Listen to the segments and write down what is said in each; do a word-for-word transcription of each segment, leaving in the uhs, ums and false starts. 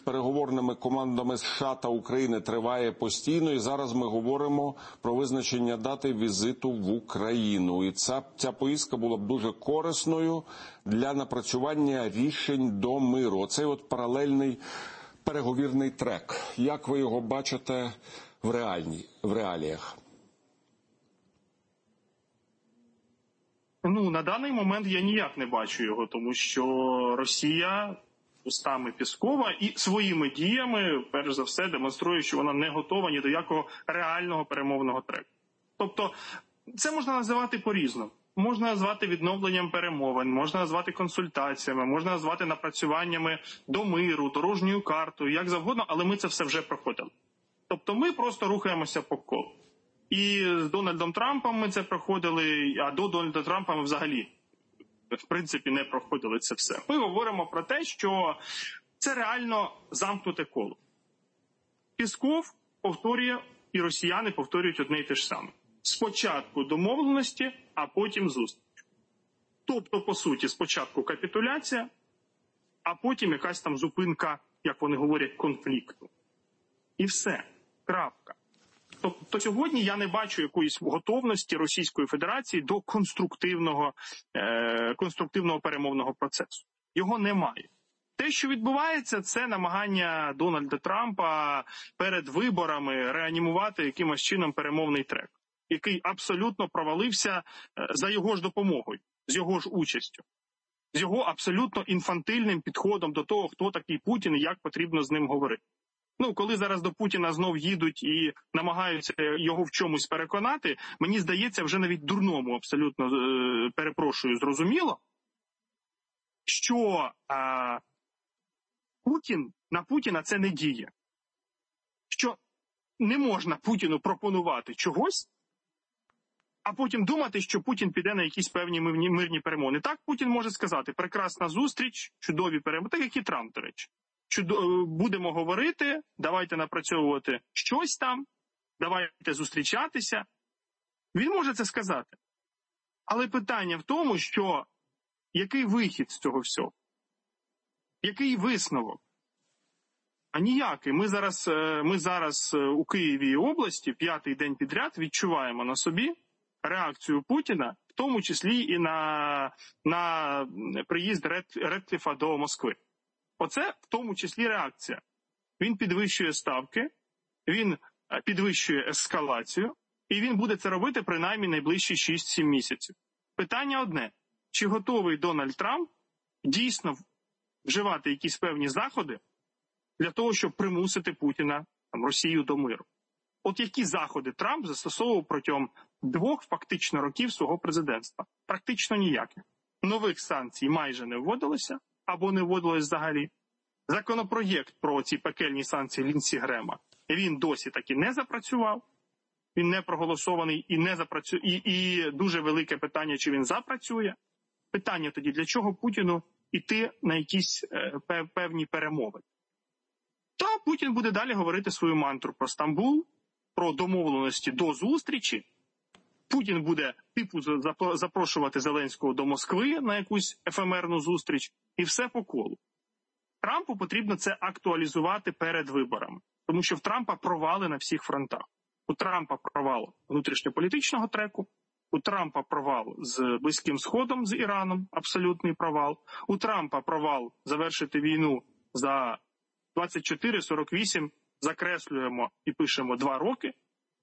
Переговорними командами США та України триває постійно, і зараз ми говоримо про визначення дати візиту в Україну. І ця, ця поїздка була б дуже корисною для напрацювання рішень до миру. Оцей от паралельний переговірний трек. Як ви його бачите в, реальні, в реаліях? Ну, на даний момент я ніяк не бачу його, тому що Росія устами Пєскова і своїми діями, перш за все, демонструє, що вона не готова ні до якого реального перемовного треку. Тобто, це можна називати по-різному. Можна назвати відновленням перемовин, можна назвати консультаціями, можна назвати напрацюваннями до миру, дорожньою картою, як завгодно, але ми це все вже проходили. Тобто ми просто рухаємося по колу. І з Дональдом Трампом ми це проходили, а до Дональда Трампа ми взагалі, в принципі, не проходили це все. Ми говоримо про те, що це реально замкнуте коло. Пєсков повторює, і росіяни повторюють одне і те ж саме. Спочатку домовленості, а потім зустріч. Тобто, по суті, спочатку капітуляція, а потім якась там зупинка, як вони говорять, конфлікту. І все. Крапка. Тобто сьогодні я не бачу якоїсь готовності Російської Федерації до конструктивного, е, конструктивного перемовного процесу. Його немає. Те, що відбувається, це намагання Дональда Трампа перед виборами реанімувати якимось чином перемовний трек, який абсолютно провалився за його ж допомогою, з його ж участю, з його абсолютно інфантильним підходом до того, хто такий Путін і як потрібно з ним говорити. Ну, коли зараз до Путіна знов їдуть і намагаються його в чомусь переконати, мені здається, вже навіть дурному абсолютно, е, перепрошую, зрозуміло, що е, Путін, на Путіна це не діє. Що не можна Путіну пропонувати чогось, а потім думати, що Путін піде на якісь певні мирні перемовини. Так Путін може сказати: прекрасна зустріч, чудові перемовини, так як і Трамп, до речі. Чудо... Будемо говорити, давайте напрацьовувати щось там, давайте зустрічатися. Він може це сказати. Але питання в тому, що який вихід з цього всього? Який висновок? А ніякий. Ми зараз, ми зараз у Києві і області п'ятий день підряд відчуваємо на собі реакцію Путіна, в тому числі і на, на приїзд Редкліфа до Москви. Оце в тому числі реакція. Він підвищує ставки, він підвищує ескалацію, і він буде це робити принаймні найближчі шість-сім місяців. Питання одне. Чи готовий Дональд Трамп дійсно вживати якісь певні заходи для того, щоб примусити Путіна, там, Росію до миру? От які заходи Трамп застосовував протягом двох фактично років свого президентства? Практично ніяких. Нових санкцій майже не вводилося, або не вводилось взагалі. Законопроєкт про ці пекельні санкції Лінсі Грема, він досі таки не запрацював, він не проголосований і не запрацює, і, і дуже велике питання, чи він запрацює. Питання тоді, для чого Путіну йти на якісь е, певні перемовини? То Путін буде далі говорити свою мантру про Стамбул, про домовленості до зустрічі. Путін буде типу запрошувати Зеленського до Москви на якусь ефемерну зустріч, і все по колу. Трампу потрібно це актуалізувати перед виборами, тому що в Трампа провали на всіх фронтах. У Трампа провал внутрішньополітичного треку, у Трампа провал з Близьким Сходом, з Іраном, абсолютний провал, у Трампа провал завершити війну за двадцять чотири сорок вісім, закреслюємо і пишемо два роки,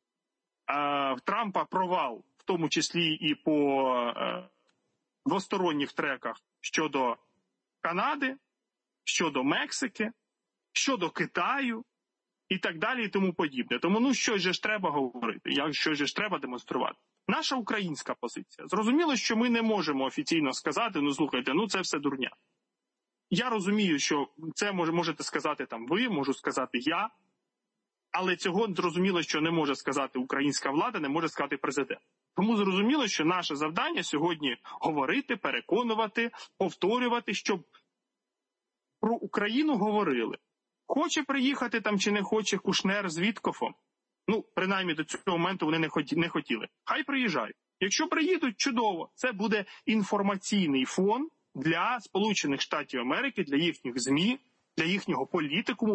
а в Трампа провал, в тому числі і по е, двосторонніх треках щодо Канади, щодо Мексики, щодо Китаю і так далі і тому подібне. Тому ну щось же ж треба говорити, щось же ж треба демонструвати. Наша українська позиція. Зрозуміло, що ми не можемо офіційно сказати: ну слухайте, ну це все дурня. Я розумію, що це може, можете сказати там ви, можу сказати я, але цього зрозуміло, що не може сказати українська влада, не може сказати президент. Тому зрозуміло, що наше завдання сьогодні говорити, переконувати, повторювати, щоб про Україну говорили. Хоче приїхати там чи не хоче Кушнер з Віткофом? Ну, принаймні до цього моменту вони не, хоті, не хотіли. Хай приїжджають. Якщо приїдуть, чудово. Це буде інформаційний фон для Сполучених Штатів Америки, для їхніх ЗМІ, для їхнього політикуму.